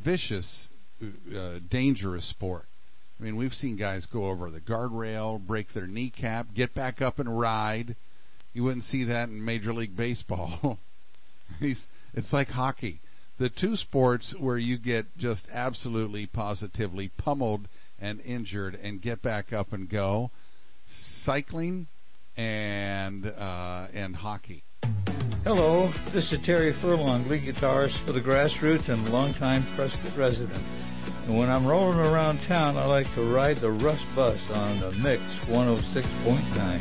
vicious, dangerous sport. I mean, we've seen guys go over the guardrail, break their kneecap, get back up and ride. You wouldn't see that in Major League Baseball. It's like hockey. The two sports where you get just absolutely, positively pummeled and injured and get back up and go, cycling and hockey. Hello, this is Terry Furlong, lead guitarist for the Grassroots and longtime Prescott resident. And when I'm rolling around town, I like to ride the Rust Bus on the Mix 106.9.